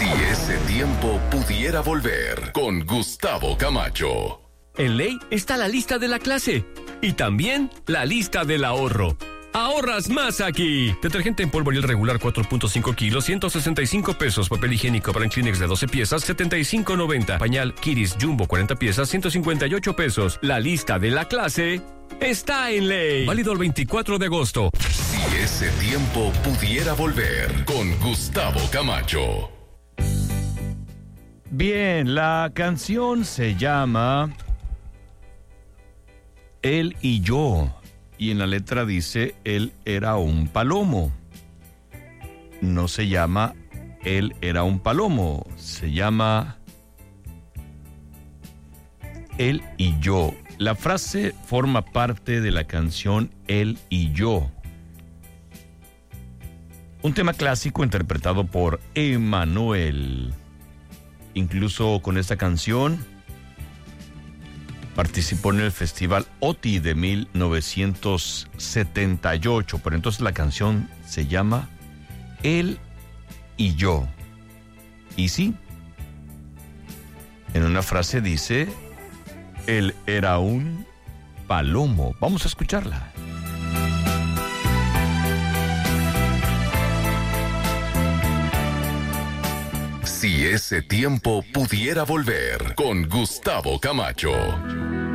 ese tiempo pudiera volver con Gustavo Camacho. En Ley está la lista de la clase y también la lista del ahorro. ¡Ahorras más aquí! Detergente en polvo Ariel regular 4.5 kilos, 165 pesos. Papel higiénico para Kleenex de 12 piezas, 75.90. Pañal Kiris Jumbo 40 piezas, 158 pesos. La lista de la clase está en Ley. Válido el 24 de agosto. Si ese tiempo pudiera volver con Gustavo Camacho. Bien, la canción se llama Él y yo. Y en la letra dice, él era un palomo. No se llama Él era un palomo. Se llama Él y yo. La frase forma parte de la canción Él y yo. Un tema clásico interpretado por Emanuel. Incluso con esta canción participó en el Festival OTI de 1978, pero entonces la canción se llama Él y yo. Y sí, en una frase dice, él era un palomo. Vamos a escucharla. Si ese tiempo pudiera volver con Gustavo Camacho.